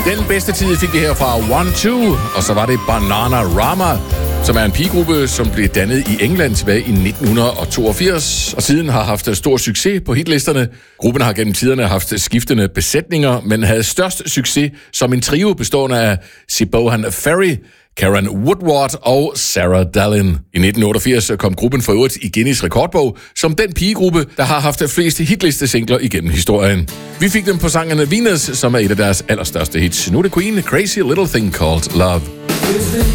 Den bedste tid fik vi her fra 1-2, og så var det Bananarama, som er en pigegruppe, som blev dannet i England tilbage i 1982, og siden har haft stor succes på hitlisterne. Gruppen har gennem tiderne haft skiftende besætninger, men havde størst succes som en trio bestående af Siobhan Ferry, Karen Woodward og Sarah Dallin. I 1988 kom gruppen for øvrigt i Guinness rekordbog som den pigegruppe, der har haft flest hitlistesingler igennem historien. Vi fik dem på sangen Venus, som er et af deres allerstørste hits. Nu er det Queen, Crazy Little Thing Called Love.